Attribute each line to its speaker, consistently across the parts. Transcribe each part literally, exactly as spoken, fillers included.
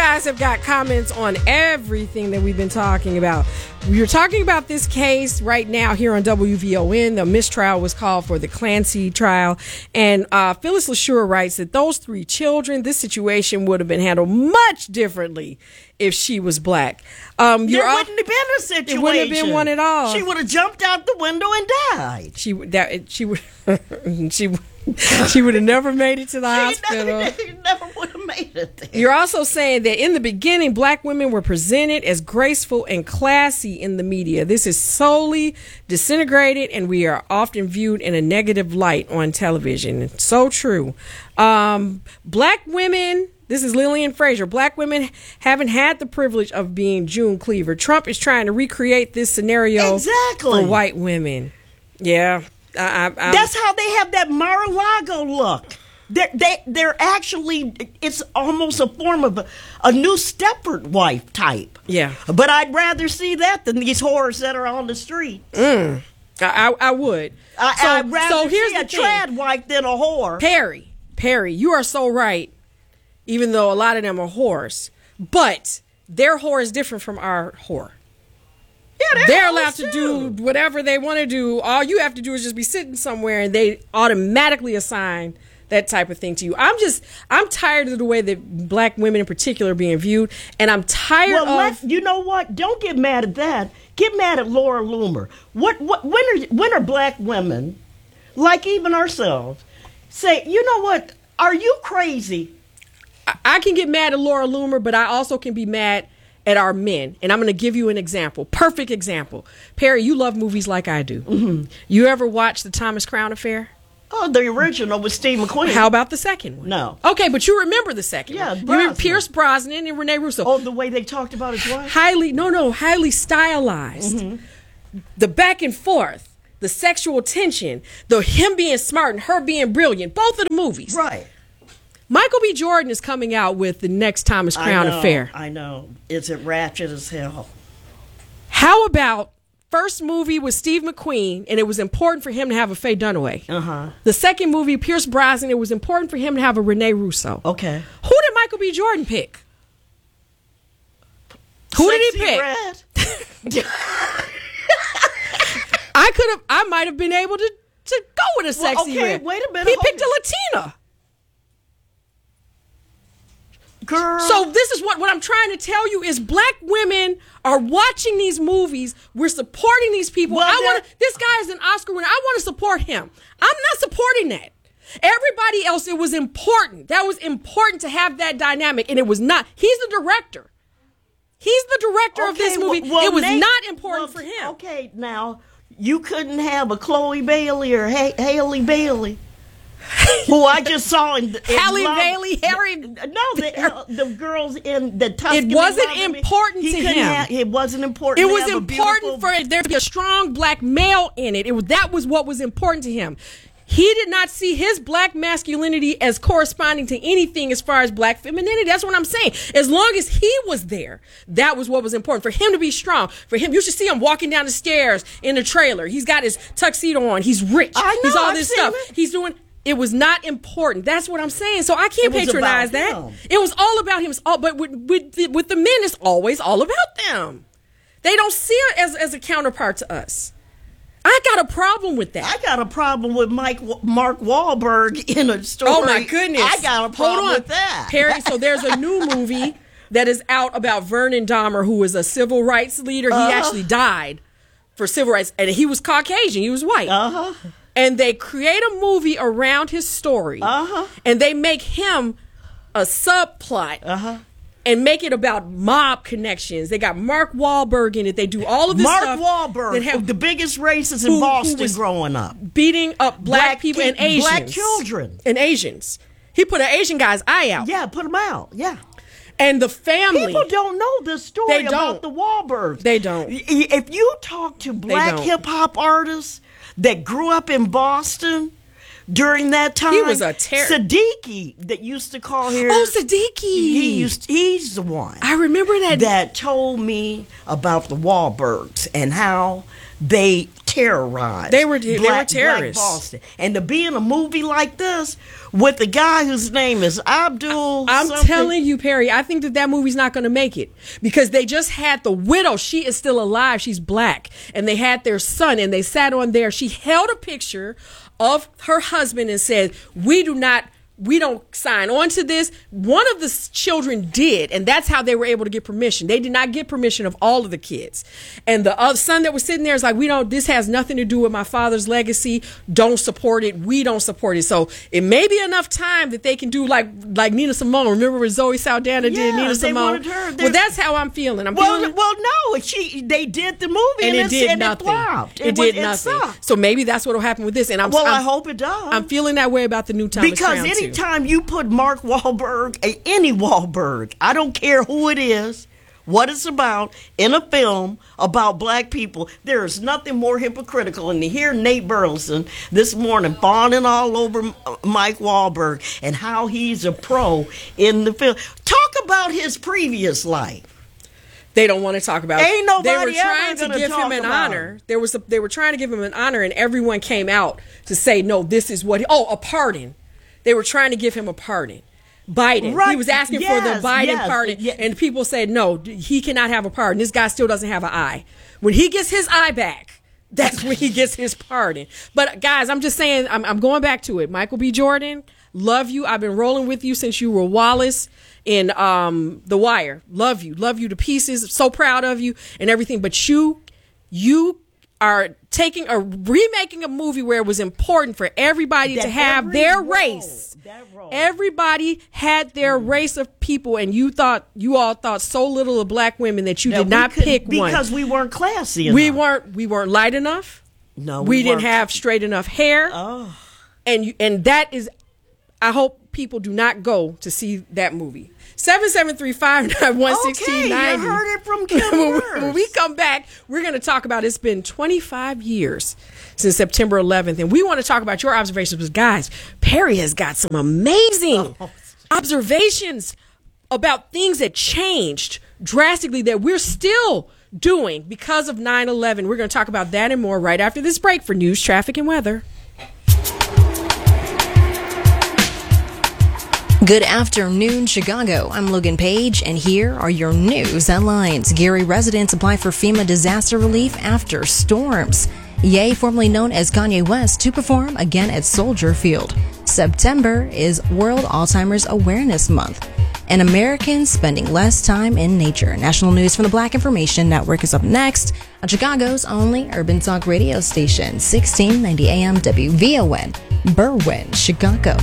Speaker 1: guys have got comments on everything that we've been talking about. We're talking about this case right now here on W V O N. The mistrial was called for the Clancy trial. And uh, Phyllis LaSure writes that those three children, this situation would have been handled much differently if she was black. Um,
Speaker 2: there wouldn't have been a situation.
Speaker 1: It wouldn't have been one at all.
Speaker 2: She would have jumped out the window and died.
Speaker 1: She that she would she she would have never made it to the
Speaker 2: she
Speaker 1: hospital.
Speaker 2: Never, never would have made it there.
Speaker 1: You're also saying that in the beginning, black women were presented as graceful and classy in the media. This is solely disintegrated, and we are often viewed in a negative light on television. So true. Um, black women. This is Lillian Fraser. Black women haven't had the privilege of being June Cleaver. Trump is trying to recreate this scenario
Speaker 2: exactly.
Speaker 1: for white women. Yeah. I, I,
Speaker 2: That's how they have that Mar-a-Lago look. They're, they, they're actually, it's almost a form of a, a new Stepford wife type.
Speaker 1: Yeah.
Speaker 2: But I'd rather see that than these whores that are on the street.
Speaker 1: Mm. I, I, I would.
Speaker 2: I,
Speaker 1: so,
Speaker 2: I'd rather
Speaker 1: so here's
Speaker 2: see a
Speaker 1: the
Speaker 2: trad
Speaker 1: thing.
Speaker 2: wife than a whore.
Speaker 1: Perry, Perry, you are so right, even though a lot of them are whores. But their whore is different from our whore.
Speaker 2: Yeah, they're,
Speaker 1: they're allowed to
Speaker 2: too.
Speaker 1: do whatever they want to do. All you have to do is just be sitting somewhere, and they automatically assign that type of thing to you. I'm just, I'm tired of the way that black women in particular are being viewed, and I'm tired
Speaker 2: well,
Speaker 1: of...
Speaker 2: let, you know what? Don't get mad at that. Get mad at Laura Loomer. What, what, when are, when are black women, like even ourselves, say, you know what? Are you crazy?
Speaker 1: I, I can get mad at Laura Loomer, but I also can be mad at our men. And I'm going to give you an example. Perfect example. Perry, you love movies like I do. Mm-hmm. You ever watch the Thomas Crown Affair?
Speaker 2: Oh, the original with Steve McQueen.
Speaker 1: How about the second one?
Speaker 2: No.
Speaker 1: Okay, but you remember the second
Speaker 2: yeah,
Speaker 1: one. You
Speaker 2: Brosnan.
Speaker 1: remember Pierce Brosnan and Rene Russo.
Speaker 2: Oh, the way they talked about his wife?
Speaker 1: Highly, no, no, highly stylized. Mm-hmm. The back and forth, the sexual tension, the him being smart and her being brilliant, both of the movies.
Speaker 2: Right.
Speaker 1: Michael B. Jordan is coming out with the next Thomas Crown
Speaker 2: I know,
Speaker 1: Affair.
Speaker 2: I know. It's a ratchet as hell.
Speaker 1: How about first movie with Steve McQueen, and it was important for him to have a Faye Dunaway.
Speaker 2: Uh-huh.
Speaker 1: The second movie, Pierce Brosnan, it was important for him to have a Rene Russo.
Speaker 2: Okay.
Speaker 1: Who did Michael B. Jordan pick? Who
Speaker 2: Sexy
Speaker 1: did he pick?
Speaker 2: Red.
Speaker 1: I could have, I might have been able to, to go with a Sexy
Speaker 2: well, okay,
Speaker 1: Red.
Speaker 2: wait a minute.
Speaker 1: He
Speaker 2: hold
Speaker 1: picked
Speaker 2: on.
Speaker 1: a Latina.
Speaker 2: Girl.
Speaker 1: So this is what, what I'm trying to tell you is black women are watching these movies. We're supporting these people.
Speaker 2: Well,
Speaker 1: I want to, this guy is an Oscar winner. I want to support him. I'm not supporting that. Everybody else, it was important. That was important to have that dynamic, and it was not. He's the director. He's the director
Speaker 2: okay,
Speaker 1: of this movie.
Speaker 2: Well, well,
Speaker 1: it was
Speaker 2: Nate,
Speaker 1: not important
Speaker 2: well,
Speaker 1: for him.
Speaker 2: Okay, now, you couldn't have a Chloe Bailey or ha- Haley Bailey. Who I just saw in, in
Speaker 1: Halle
Speaker 2: Love,
Speaker 1: Bailey, Harry.
Speaker 2: No, the, uh, the girls in the Tuscany.
Speaker 1: It wasn't
Speaker 2: Love Me,
Speaker 1: important
Speaker 2: he
Speaker 1: to
Speaker 2: couldn't
Speaker 1: him.
Speaker 2: Have, it wasn't important.
Speaker 1: It
Speaker 2: to
Speaker 1: was
Speaker 2: have a
Speaker 1: important
Speaker 2: beautiful-
Speaker 1: for there to be a strong black male in it. It was that was what was important to him. He did not see his black masculinity as corresponding to anything as far as black femininity. That's what I'm saying. As long as he was there, that was what was important. For him to be strong, for him, you should see him walking down the stairs in the trailer. He's got his tuxedo on. He's rich.
Speaker 2: I know,
Speaker 1: He's all
Speaker 2: I've
Speaker 1: this
Speaker 2: seen
Speaker 1: stuff.
Speaker 2: it.
Speaker 1: He's doing. It was not important. That's what I'm saying. So I can't
Speaker 2: It was
Speaker 1: patronize
Speaker 2: about
Speaker 1: that.
Speaker 2: him.
Speaker 1: It was all about him. It's all, but with, with, the, with the men, it's always all about them. They don't see it as, as a counterpart to us. I got a problem with that.
Speaker 2: I got a problem with Mike Mark Wahlberg in a story.
Speaker 1: Oh my goodness!
Speaker 2: I got a problem
Speaker 1: Hold on.
Speaker 2: with that,
Speaker 1: Perry. So there's a new movie that is out about Vernon Dahmer, who was a civil rights leader. He
Speaker 2: Uh-huh.
Speaker 1: actually died for civil rights, and he was Caucasian. He was white.
Speaker 2: Uh huh.
Speaker 1: And they create a movie around his story.
Speaker 2: Uh huh.
Speaker 1: And they make him a subplot.
Speaker 2: Uh huh.
Speaker 1: And make it about mob connections. They got Mark Wahlberg in it. They do all of this
Speaker 2: Mark
Speaker 1: stuff.
Speaker 2: Wahlberg,
Speaker 1: that have
Speaker 2: the biggest racist in
Speaker 1: who- who
Speaker 2: Boston
Speaker 1: was
Speaker 2: growing up.
Speaker 1: beating up black,
Speaker 2: Black
Speaker 1: people
Speaker 2: ki-
Speaker 1: and Asians.
Speaker 2: black children.
Speaker 1: And Asians. He put an Asian guy's eye out.
Speaker 2: Yeah, put them out. Yeah.
Speaker 1: And the family.
Speaker 2: People don't know the story
Speaker 1: They
Speaker 2: about
Speaker 1: don't.
Speaker 2: the Wahlbergs.
Speaker 1: They don't.
Speaker 2: Y- If you talk to black
Speaker 1: don't.
Speaker 2: hip hop artists that grew up in Boston during that time,
Speaker 1: He was a terror-
Speaker 2: Siddiqui that used to call here.
Speaker 1: Oh, Siddiqui.
Speaker 2: He used. He's the one
Speaker 1: I remember that.
Speaker 2: that told me about the Wahlbergs and how they terrorized.
Speaker 1: They were they
Speaker 2: Black,
Speaker 1: were terrorists.
Speaker 2: Black Boston. And to be in a movie like this with the guy whose name is Abdul.
Speaker 1: I'm
Speaker 2: something.
Speaker 1: telling you, Perry, I think that that movie's not going to make it because they just had the widow. She is still alive. She's black. And they had their son and they sat on there. She held a picture of her husband and said, we do not we don't sign on to this. One of the children did, and that's how they were able to get permission. They did not get permission of all of the kids. And the other son that was sitting there is like, we don't, this has nothing to do with my father's legacy. Don't support it. We don't support it. So it may be enough time that they can do like like Nina Simone. Remember when Zoe Saldana
Speaker 2: yeah,
Speaker 1: did Nina
Speaker 2: they
Speaker 1: Simone?
Speaker 2: Wanted her.
Speaker 1: Well, that's how I'm feeling. I'm
Speaker 2: well,
Speaker 1: feeling
Speaker 2: well, no, she they did the movie
Speaker 1: and,
Speaker 2: and
Speaker 1: it did
Speaker 2: and
Speaker 1: nothing.
Speaker 2: It, flopped.
Speaker 1: it,
Speaker 2: it
Speaker 1: did
Speaker 2: was,
Speaker 1: nothing.
Speaker 2: It
Speaker 1: so maybe that's what will happen with this. And I'm
Speaker 2: well,
Speaker 1: I'm,
Speaker 2: I hope it does.
Speaker 1: I'm feeling that way about the new Thomas
Speaker 2: because
Speaker 1: Crown
Speaker 2: anytime
Speaker 1: too.
Speaker 2: you put Mark Wahlberg, any Wahlberg, I don't care who it is, what it's about, in a film about black people, there is nothing more hypocritical than to hear Nate Burleson this morning fawning all over Mike Wahlberg and how he's a pro in the film. Talk about his previous life.
Speaker 1: They don't want to talk about it.
Speaker 2: Ain't nobody
Speaker 1: They were
Speaker 2: ever
Speaker 1: trying to
Speaker 2: gonna
Speaker 1: give
Speaker 2: talk
Speaker 1: him an
Speaker 2: about
Speaker 1: honor.
Speaker 2: it.
Speaker 1: There was a, they were trying to give him an honor, and everyone came out to say, no, this is what he, oh, a pardon. They were trying to give him a pardon. Biden.
Speaker 2: Right.
Speaker 1: He was asking
Speaker 2: Yes,
Speaker 1: for the Biden
Speaker 2: yes,
Speaker 1: pardon,
Speaker 2: yeah.
Speaker 1: and people said, no, he cannot have a pardon. This guy still doesn't have an eye. When he gets his eye back, that's when he gets his pardon. But guys, I'm just saying, I'm, I'm going back to it. Michael B. Jordan, love you. I've been rolling with you since you were Wallace in um, The Wire. Love you. Love you to pieces. So proud of you and everything. But you, you are taking a remaking a movie where it was important for everybody
Speaker 2: That
Speaker 1: to have
Speaker 2: every
Speaker 1: their
Speaker 2: role,
Speaker 1: race.
Speaker 2: that role.
Speaker 1: Everybody had their mm. race of people, and you thought you all thought so little of black women that you
Speaker 2: That
Speaker 1: did not
Speaker 2: could,
Speaker 1: pick
Speaker 2: because
Speaker 1: one
Speaker 2: because we weren't classy enough.
Speaker 1: we weren't we weren't light enough.
Speaker 2: No,
Speaker 1: we,
Speaker 2: we
Speaker 1: didn't
Speaker 2: weren't.
Speaker 1: have straight enough hair.
Speaker 2: Oh.
Speaker 1: And you, and that is, I hope people do not go to see that movie. seven seven three, five nine one, one six nine zero.
Speaker 2: Okay, you heard it from Kim
Speaker 1: when, we,
Speaker 2: first.
Speaker 1: when we come back, we're going to talk about, it's been twenty-five years since September eleventh, and we want to talk about your observations. Because guys, Perry has got some amazing oh. observations about things that changed drastically that we're still doing because of nine eleven. We're going to talk about that and more right after this break for news, traffic, and weather.
Speaker 3: Good afternoon, Chicago. I'm Logan Page, and here are your news headlines. Gary residents apply for FEMA disaster relief after storms. Ye, formerly known as Kanye West, to perform again at Soldier Field. September is World Alzheimer's Awareness Month. And Americans spending less time in nature. National news from the Black Information Network is up next on Chicago's only urban talk radio station, sixteen ninety A M W V O N, Berwyn, Chicago.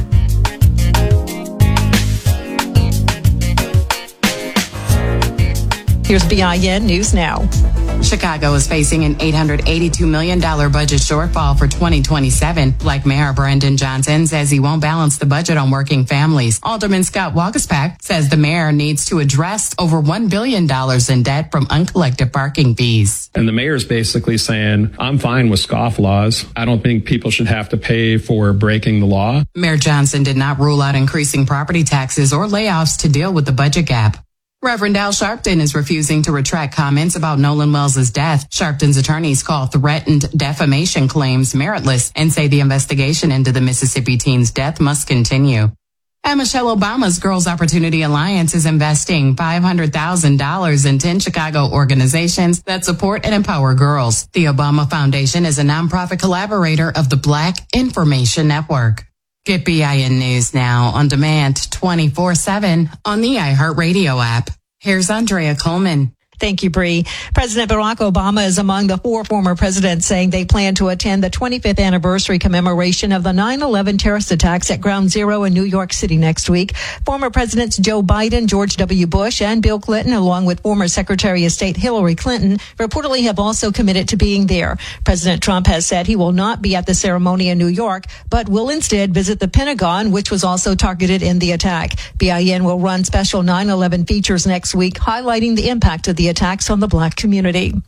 Speaker 4: Here's B I N News Now.
Speaker 5: Chicago is facing an eight hundred eighty-two million dollars budget shortfall for twenty twenty-seven. Black Mayor Brendan Johnson says he won't balance the budget on working families. Alderman Scott Waguespack says the mayor needs to address over one billion dollars in debt from uncollected parking fees.
Speaker 6: And the mayor's basically saying, I'm fine with scofflaws. I don't think people should have to pay for breaking the law.
Speaker 5: Mayor Johnson did not rule out increasing property taxes or layoffs to deal with the budget gap. Reverend Al Sharpton is refusing to retract comments about Nolan Wells' death. Sharpton's attorneys call threatened defamation claims meritless and say the investigation into the Mississippi teen's death must continue. And Michelle Obama's Girls Opportunity Alliance is investing five hundred thousand dollars in ten Chicago organizations that support and empower girls. The Obama Foundation is a nonprofit collaborator of the Black Information Network. Get B I N News now on demand twenty-four seven on the iHeartRadio app. Here's Andrea Coleman.
Speaker 4: Thank you, Bree. President Barack Obama is among the four former presidents saying they plan to attend the twenty-fifth anniversary commemoration of the nine eleven terrorist attacks at Ground Zero in New York City next week. Former Presidents Joe Biden, George W. Bush, and Bill Clinton, along with former Secretary of State Hillary Clinton, reportedly have also committed to being there. President Trump has said he will not be at the ceremony in New York, but will instead visit the Pentagon, which was also targeted in the attack. B I N will run special nine eleven features next week, highlighting the impact of the attacks on the black community.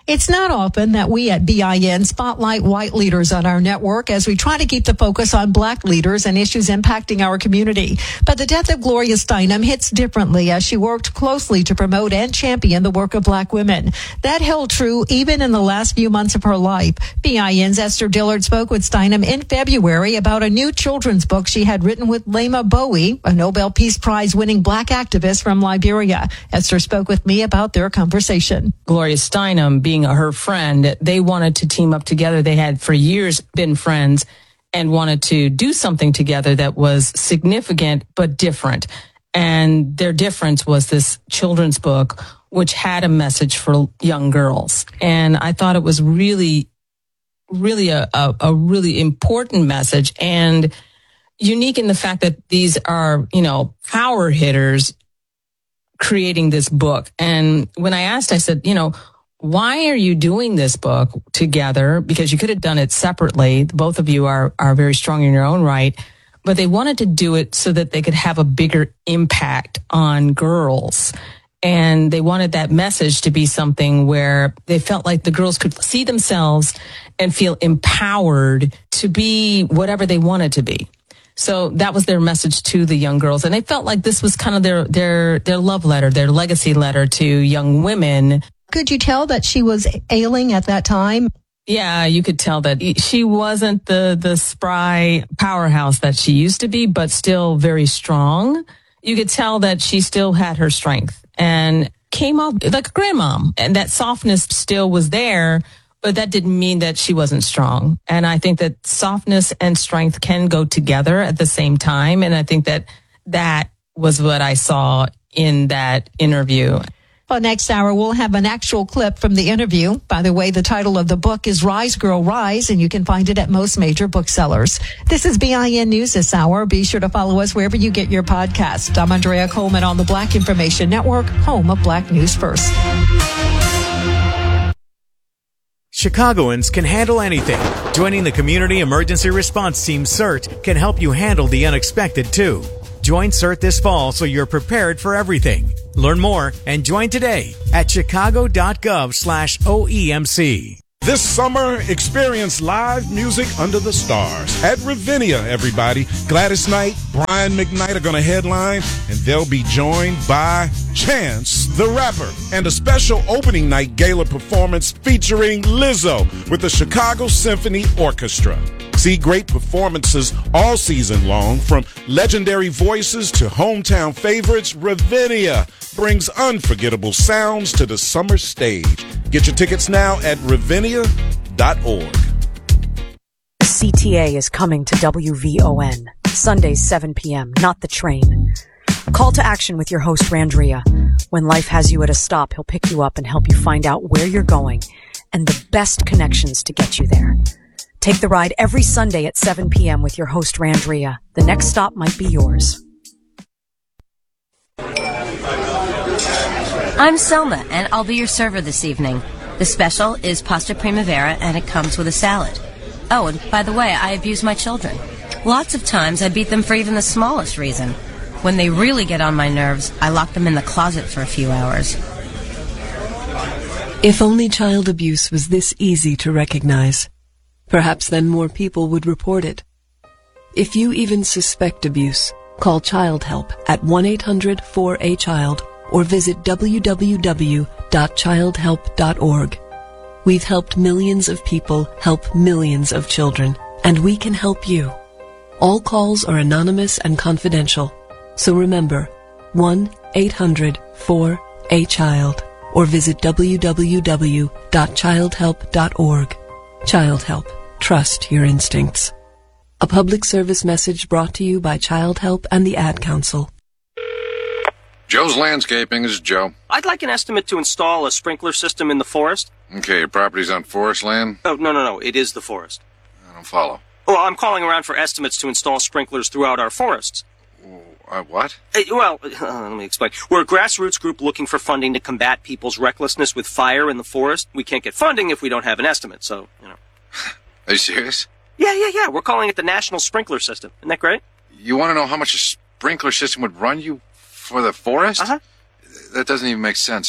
Speaker 4: It's not often that we at B I N spotlight white leaders on our network as we try to keep the focus on black leaders and issues impacting our community. But the death of Gloria Steinem hits differently as she worked closely to promote and champion the work of black women. That held true even in the last few months of her life. B I N's Esther Dillard spoke with Steinem in February about a new children's book she had written with Lema Bowie, a Nobel Peace Prize winning black activist from Liberia. Esther spoke with me about their conversation.
Speaker 7: Gloria Steinem being her friend, they wanted to team up together. They had for years been friends and wanted to do something together that was significant but different. And their difference was this children's book, which had a message for young girls. And I thought it was really, really a, a, a really important message and unique in the fact that these are, you know, power hitters creating this book. And when I asked, I said, you know, why are you doing this book together? Because you could have done it separately. Both of you are, are very strong in your own right, but they wanted to do it so that they could have a bigger impact on girls. And they wanted that message to be something where they felt like the girls could see themselves and feel empowered to be whatever they wanted to be. So that was their message to the young girls. And they felt like this was kind of their, their, their love letter, their legacy letter to young women.
Speaker 4: Could you tell that she was ailing at that time?
Speaker 7: Yeah, you could tell that she wasn't the, the spry powerhouse that she used to be, but still very strong. You could tell that she still had her strength and came off like a grandmom. And that softness still was there, but that didn't mean that she wasn't strong. And I think that softness and strength can go together at the same time. And I think that that was what I saw in that interview.
Speaker 4: Well, next hour, we'll have an actual clip from the interview. By the way, the title of the book is Rise, Girl, Rise, and you can find it at most major booksellers. This is B I N News this hour. Be sure to follow us wherever you get your podcast. I'm Andrea Coleman on the Black Information Network, home of Black News First.
Speaker 8: Chicagoans can handle anything. Joining the Community Emergency Response Team CERT can help you handle the unexpected, too. Join CERT this fall so you're prepared for everything. Learn more and join today at chicago.gov slash OEMC.
Speaker 9: This summer, experience live music under the stars at Ravinia, everybody. Gladys Knight, Brian McKnight are going to headline, and they'll be joined by Chance the Rapper and a special opening night gala performance featuring Lizzo with the Chicago Symphony Orchestra. See great performances all season long, from legendary voices to hometown favorites. Ravinia brings unforgettable sounds to the summer stage. Get your tickets now at ravinia dot org.
Speaker 10: C T A is coming to W V O N, Sundays seven p.m., not the train. Call to action with your host, Randria. When life has you at a stop, he'll pick you up and help you find out where you're going and the best connections to get you there. Take the ride every Sunday at seven p.m. with your host, Randria. The next stop might be yours.
Speaker 11: I'm Selma, and I'll be your server this evening. The special is pasta primavera, and it comes with a salad. Oh, and by the way, I abuse my children. Lots of times I beat them for even the smallest reason. When they really get on my nerves, I lock them in the closet for a few hours.
Speaker 12: If only child abuse was this easy to recognize. Perhaps then more people would report it. If you even suspect abuse, call Child Help at one eight hundred four A child or visit w w w dot child help dot org. We've helped millions of people help millions of children, and we can help you. All calls are anonymous and confidential, so remember, one eight hundred four A child or visit w w w dot child help dot org. Child Help. Trust your instincts. A public service message brought to you by Child Help and the Ad Council.
Speaker 13: Joe's Landscaping is Joe.
Speaker 14: I'd like an estimate to install a sprinkler system in the forest.
Speaker 13: Okay, your property's on forest land?
Speaker 14: Oh, no, no, no. It is the forest.
Speaker 13: I don't follow.
Speaker 14: Well, I'm calling around for estimates to install sprinklers throughout our forests.
Speaker 13: Uh, what?
Speaker 14: Uh, well, uh, let me explain. We're a grassroots group looking for funding to combat people's recklessness with fire in the forest. We can't get funding if we don't have an estimate, so, you know.
Speaker 13: Are you serious?
Speaker 14: Yeah, yeah, yeah. We're calling it the National Sprinkler System. Isn't that great?
Speaker 13: You want to know how much a sprinkler system would run you for the forest?
Speaker 14: Uh-huh.
Speaker 13: That doesn't even make sense, sir.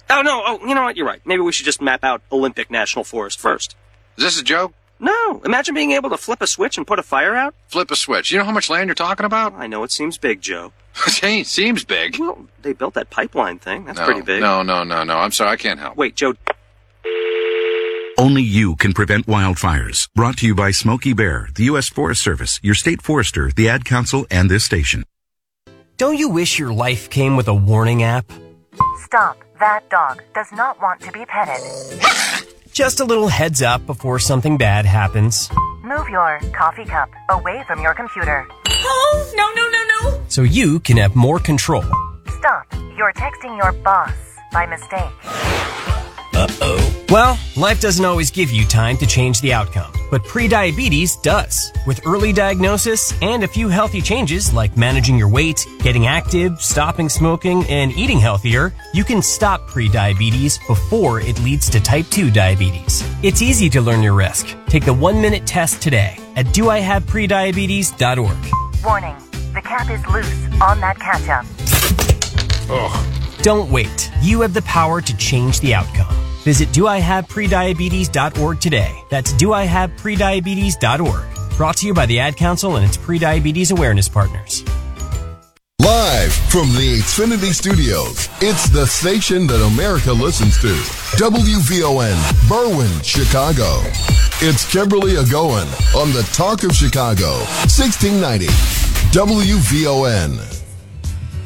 Speaker 14: Oh, no. Oh, you know what? You're right. Maybe we should just map out Olympic National Forest first.
Speaker 13: Is this a joke?
Speaker 14: No. Imagine being able to flip a switch and put a fire out.
Speaker 13: Flip a switch. You know how much land you're talking about?
Speaker 14: I know it seems big, Joe.
Speaker 13: It seems big.
Speaker 14: Well, they built that pipeline thing. That's
Speaker 13: no,
Speaker 14: pretty big.
Speaker 13: No, no, no, no. I'm sorry. I can't help.
Speaker 14: Wait, Joe.
Speaker 15: Only you can prevent wildfires. Brought to you by Smokey Bear, the U S Forest Service, your state forester, the Ad Council, and this station.
Speaker 16: Don't you wish your life came with a warning app?
Speaker 17: Stop. That dog does not want to be petted.
Speaker 16: Just a little heads up before something bad happens.
Speaker 17: Move your coffee cup away from your computer.
Speaker 18: Oh, no, no, no, no.
Speaker 16: So you can have more control.
Speaker 17: Stop. You're texting your boss by mistake.
Speaker 16: Uh-oh. Well, life doesn't always give you time to change the outcome, but prediabetes does. With early diagnosis and a few healthy changes like managing your weight, getting active, stopping smoking, and eating healthier, you can stop prediabetes before it leads to type two diabetes. It's easy to learn your risk. Take the one-minute test today at do I have prediabetes dot org.
Speaker 17: Warning. The cap is loose on that ketchup.
Speaker 16: Ugh. Don't wait. You have the power to change the outcome. Visit do I have prediabetes dot org today. That's do I have prediabetes dot org. Brought to you by the Ad Council and its prediabetes awareness partners.
Speaker 19: Live from the Xfinity Studios, it's the station that America listens to. W V O N, Berwyn, Chicago. It's Kimberly Agoin on the Talk of Chicago, sixteen ninety W V O N.